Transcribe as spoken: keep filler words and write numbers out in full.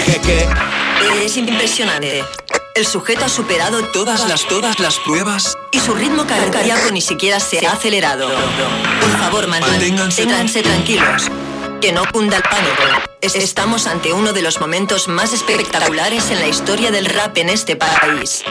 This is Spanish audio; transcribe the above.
Jeque. Es impresionante. El sujeto ha superado Todas las, todas las pruebas. y su ritmo cardíaco ni siquiera se ha acelerado. Por favor, Manténganse- manténganse tranquilos. Que no cunda el pánico. Es- Estamos ante uno de los momentos más espectaculares en la historia del rap en este país.